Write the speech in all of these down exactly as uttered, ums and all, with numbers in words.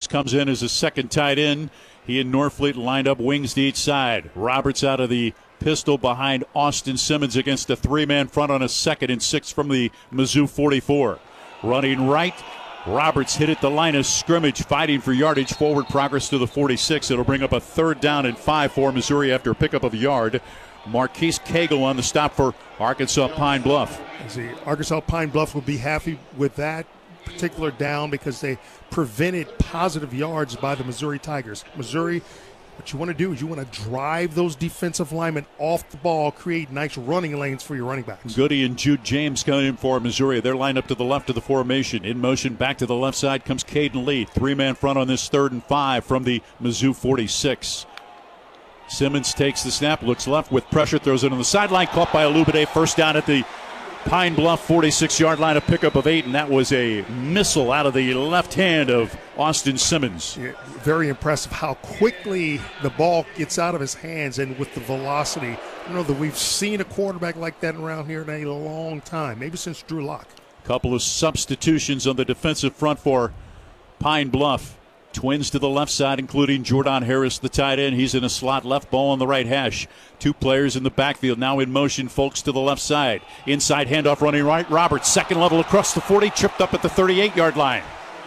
comes in as a second tight end. He and Norfleet lined up wings to each side. Roberts out of the pistol behind Austin Simmons against a three-man front on a second and six from the Mizzou forty-four. Running right, Roberts hit at the line of scrimmage, fighting for yardage, forward progress to the forty-six. It'll bring up a third down and five for Missouri after a pickup of a yard. Marquise Cagle on the stop for Arkansas Pine Bluff. See, Arkansas Pine Bluff will be happy with that particular down because they prevented positive yards by the Missouri Tigers. Missouri, what you want to do is you want to drive those defensive linemen off the ball, create nice running lanes for your running backs. Goody and Jude James coming in for Missouri. They're lined up to the left of the formation. In motion back to the left side comes Caden Lee. Three-man front on this third and five from the Mizzou forty-six. Simmons takes the snap, looks left with pressure, throws it on the sideline, caught by Alubade. First down at the Pine Bluff forty-six-yard line, a pickup of eight, and that was a missile out of the left hand of Austin Simmons. Yeah, very impressive how quickly the ball gets out of his hands and with the velocity. I don't know that we've seen a quarterback like that around here in a long time, maybe since Drew Lock. Couple of substitutions on the defensive front for Pine Bluff. Twins to the left side, including Jordan Harris, the tight end. He's in a slot left, ball on the right hash. Two players in the backfield, now in motion, folks to the left side. Inside handoff running right. Roberts, second level across the forty, tripped up at the thirty-eight-yard line.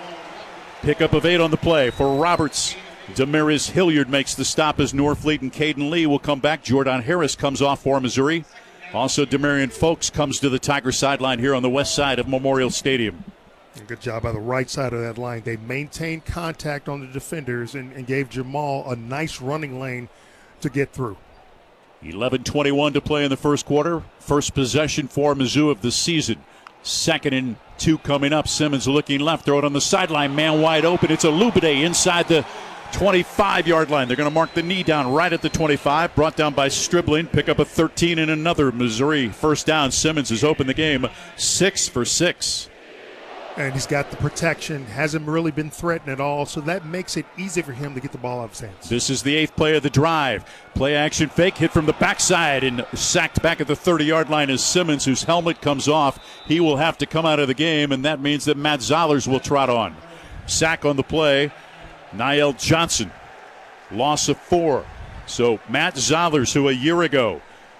Pickup of eight on the play for Roberts. Demarius Hilliard makes the stop as Norfleet and Caden Lee will come back. Jordan Harris comes off for Missouri. Also, Demarion Folks comes to the Tiger sideline here on the west side of Memorial Stadium. Good job by the right side of that line. They maintained contact on the defenders and, and gave Jamal a nice running lane to get through. eleven twenty-one to play in the first quarter. First possession for Mizzou of the season. Second and two coming up. Simmons looking left, throw it on the sideline, man wide open. It's Alubade inside the twenty-five-yard line. They're going to mark the knee down right at the twenty-five. Brought down by Stribling. Pick up a thirteen and another Missouri first down. Simmons has opened the game six for six. And he's got the protection, hasn't really been threatened at all, so that makes it easy for him to get the ball out of his hands. This is the eighth play of the drive. Play action fake, hit from the backside, and sacked back at the thirty-yard line is Simmons, whose helmet comes off. He will have to come out of the game, and that means that Matt Zollers will trot on. Sack on the play, Niall Johnson. Loss of four. So Matt Zollers, who a year ago,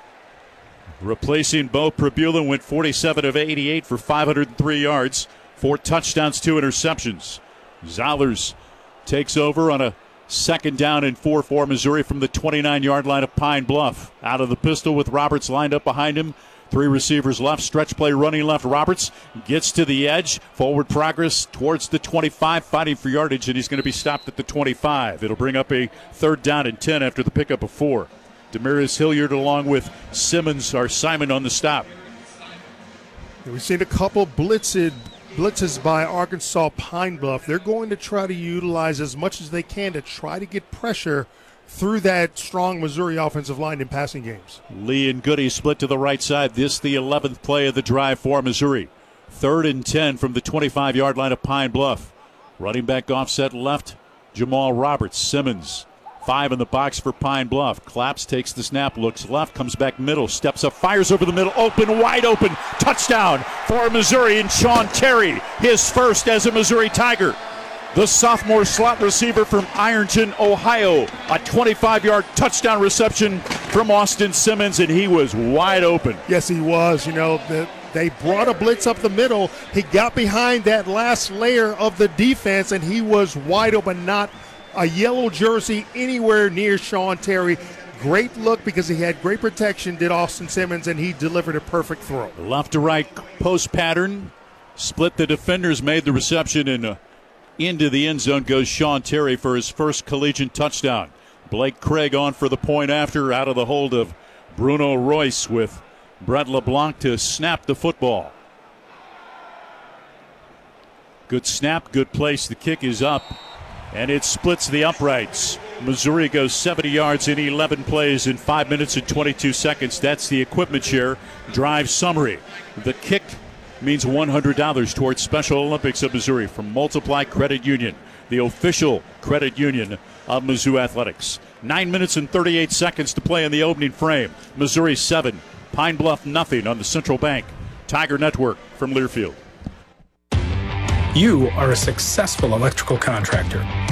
replacing Bo Prabulin, went forty-seven of eighty-eight for five hundred three yards. Four touchdowns, two interceptions. Zollers takes over on a second down and four for Missouri from the twenty-nine-yard line of Pine Bluff. Out of the pistol with Roberts lined up behind him. Three receivers left. Stretch play running left. Roberts gets to the edge. Forward progress towards the twenty-five, fighting for yardage, and he's going to be stopped at the twenty-five. It'll bring up a third down and ten after the pickup of four. Demarius Hilliard along with Simmons or Simon on the stop. We've seen a couple blitzed blitzes by Arkansas Pine Bluff. They're going to try to utilize as much as they can to try to get pressure through that strong Missouri offensive line in passing games. Lee and Goody split to the right side. This the eleventh play of the drive for Missouri. Third and ten from the twenty-five-yard line of Pine Bluff. Running back offset left, Jamal Roberts. Simmons, five in the box for Pine Bluff. Claps, takes the snap, looks left, comes back middle, steps up, fires over the middle, open, wide open. Touchdown for Missouri and Sean Terry, his first as a Missouri Tiger. The sophomore slot receiver from Ironton, Ohio. A twenty-five-yard touchdown reception from Austin Simmons, and he was wide open. Yes, he was. You know, the, they brought a blitz up the middle. He got behind that last layer of the defense, and he was wide open, not a yellow jersey anywhere near Sean Terry. Great look because he had great protection, did Austin Simmons, and he delivered a perfect throw. Left to right post pattern. Split the defenders, made the reception, and uh, into the end zone goes Sean Terry for his first collegiate touchdown. Blake Craig on for the point after, out of the hold of Bruno Royce with Brett LeBlanc to snap the football. Good snap, good place. The kick is up, and it splits the uprights. Missouri goes seventy yards in eleven plays in five minutes and twenty-two seconds. That's the equipment share drive summary. The kick means one hundred dollars towards Special Olympics of Missouri from Multiply Credit Union, the official credit union of Mizzou Athletics. Nine minutes and thirty-eight seconds to play in the opening frame. Missouri seven, Pine Bluff nothing on the Central Bank Tiger Network from Learfield. You are a successful electrical contractor.